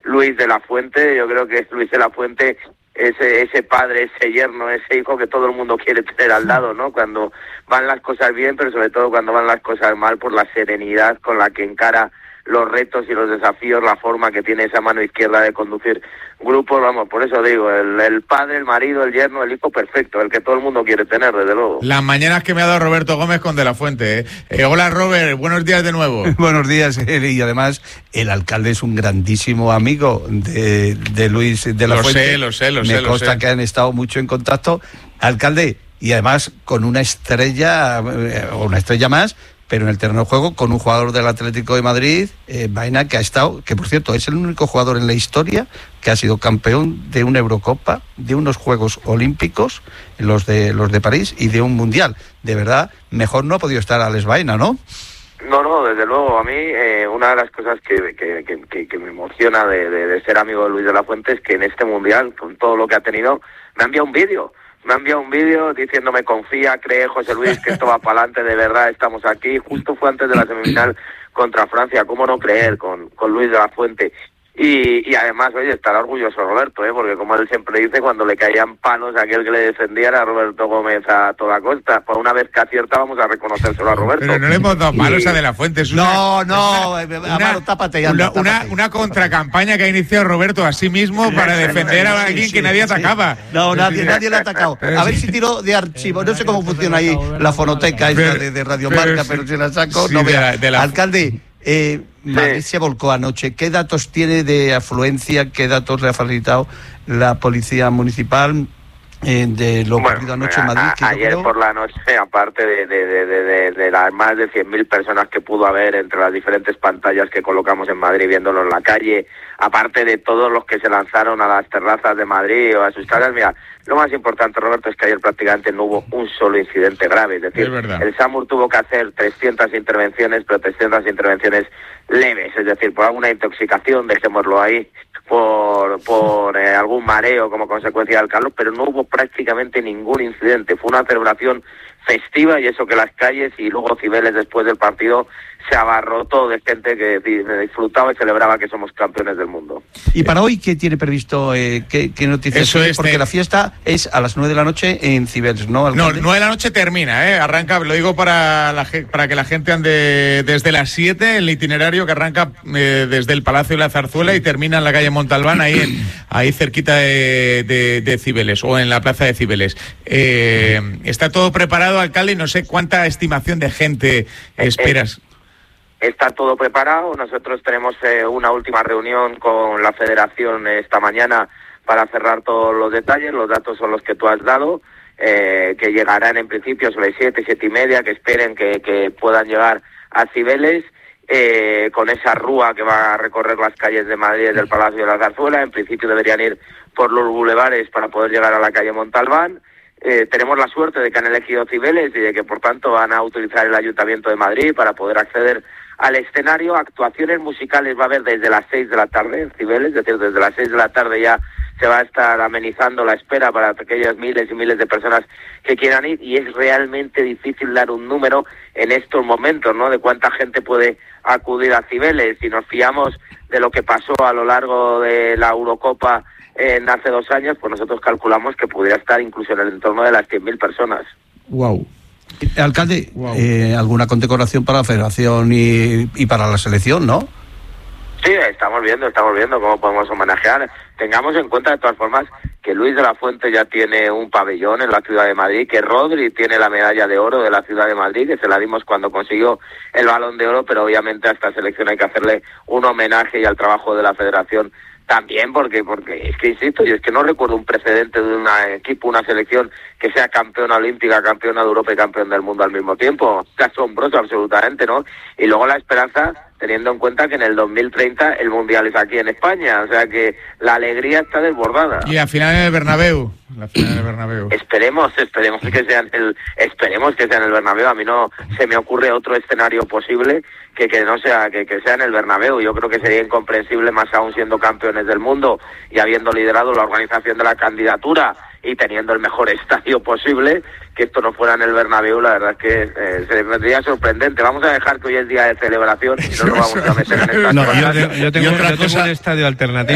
Luis de la Fuente. Yo creo que Luis de la Fuente, ese padre, ese yerno, ese hijo que todo el mundo quiere tener al lado, ¿no? Cuando van las cosas bien, pero sobre todo cuando van las cosas mal, por la serenidad con la que encara los retos y los desafíos, la forma que tiene esa mano izquierda de conducir grupos. Vamos, por eso digo, el padre, el marido, el yerno, el hijo perfecto, el que todo el mundo quiere tener, desde luego. Las mañanas que me ha dado Roberto Gómez con De la Fuente, hola Robert, buenos días de nuevo. Buenos días, y además el alcalde es un grandísimo amigo de Luis de la Fuente. Lo sé. Me consta que han estado mucho en contacto. Alcalde, y además con una estrella, o una estrella más, pero en el terreno de juego, con un jugador del Atlético de Madrid, Baena, que ha estado, que por cierto es el único jugador en la historia que ha sido campeón de una Eurocopa, de unos Juegos Olímpicos, los de París, y de un Mundial. De verdad, mejor no ha podido estar Alex Baena, ¿no? No, desde luego. A mí, una de las cosas que me emociona de ser amigo de Luis de la Fuente es que en este Mundial, con todo lo que ha tenido, me ha enviado un vídeo. Me ha enviado un vídeo diciéndome: confía, cree, José Luis, que esto va para adelante, de verdad, estamos aquí. Justo fue antes de la semifinal contra Francia. ¿Cómo no creer con Luis de la Fuente? Y además, oye, estará orgulloso Roberto, porque como él siempre dice, cuando le caían palos a aquel que le defendía era Roberto Gómez a toda costa. Por una vez que acierta, vamos a reconocérselo a Roberto. Pero no le hemos dado palos a De la Fuente. Es una contracampaña que ha iniciado Roberto a sí mismo para defender a alguien que nadie atacaba. No, nadie le ha atacado. A ver si tiro de archivo. No sé cómo funciona ahí la fonoteca de Radio Marca, pero si la saco, no vea. Alcalde, Madrid se volcó anoche. ¿Qué datos tiene de afluencia? ¿Qué datos le ha facilitado la policía municipal de lo ocurrido anoche en Madrid? Ayer por la noche, aparte de las más de 100.000 personas que pudo haber entre las diferentes pantallas que colocamos en Madrid viéndolo en la calle, aparte de todos los que se lanzaron a las terrazas de Madrid o a sus casas, mira, lo más importante, Roberto, es que ayer prácticamente no hubo un solo incidente grave. Es decir, el SAMUR tuvo que hacer 300 intervenciones, pero 300 intervenciones leves, es decir, por alguna intoxicación, dejémoslo ahí, por algún mareo como consecuencia del calor, pero no hubo prácticamente ningún incidente. Fue una celebración festiva, y eso que las calles y luego Cibeles después del partido se abarrotó de gente que disfrutaba y celebraba que somos campeones del mundo. ¿Y para hoy qué tiene previsto? ¿Qué noticias? Eso es, porque la fiesta es a las 9 de la noche en Cibeles, ¿no, alcalde? No, 9 de la noche termina, arranca, lo digo para que la gente ande desde las 7, el itinerario que arranca desde el Palacio de la Zarzuela y termina en la calle Montalbán, ahí cerquita de Cibeles, o en la plaza de Cibeles. Está todo preparado, alcalde, y no sé cuánta estimación de gente esperas. Está todo preparado. Nosotros tenemos una última reunión con la Federación esta mañana para cerrar todos los detalles. Los datos son los que tú has dado, que llegarán en principio sobre 7:30, que esperen que puedan llegar a Cibeles, con esa rúa que va a recorrer las calles de Madrid desde el Palacio de la Zarzuela. En principio deberían ir por los bulevares para poder llegar a la calle Montalbán. Tenemos la suerte de que han elegido Cibeles y de que por tanto van a utilizar el Ayuntamiento de Madrid para poder acceder al escenario. Actuaciones musicales va a haber desde las 6 de la tarde en Cibeles, es decir, desde las 6 de la tarde ya se va a estar amenizando la espera para aquellas miles y miles de personas que quieran ir, y es realmente difícil dar un número en estos momentos, ¿no?, de cuánta gente puede acudir a Cibeles. Si nos fiamos de lo que pasó a lo largo de la Eurocopa hace 2 años, pues nosotros calculamos que pudiera estar incluso en el entorno de las 100.000 personas. Wow. Alcalde, ¿alguna condecoración para la Federación y para la selección, no? Sí, estamos viendo cómo podemos homenajear. Tengamos en cuenta, de todas formas, que Luis de la Fuente ya tiene un pabellón en la ciudad de Madrid, que Rodri tiene la medalla de oro de la ciudad de Madrid, que se la dimos cuando consiguió el Balón de Oro, pero obviamente a esta selección hay que hacerle un homenaje, y al trabajo de la Federación también, porque es que, insisto, yo es que no recuerdo un precedente de un equipo, una selección que sea campeona olímpica, campeona de Europa y campeón del mundo al mismo tiempo. Es asombroso absolutamente, ¿no? Y luego la esperanza, teniendo en cuenta que en el 2030 el Mundial es aquí en España, o sea que la alegría está desbordada. Y al final en el Bernabéu. Esperemos que sea en el Bernabéu. A mí no se me ocurre otro escenario posible que no sea que sea en el Bernabéu. Yo creo que sería incomprensible, más aún siendo campeones del mundo y habiendo liderado la organización de la candidatura y teniendo el mejor estadio posible, que esto no fuera en el Bernabéu. La verdad es que sería sorprendente. Vamos a dejar que hoy es día de celebración y no nos vamos a meter en estas cosas. Yo tengo un estadio alternativo.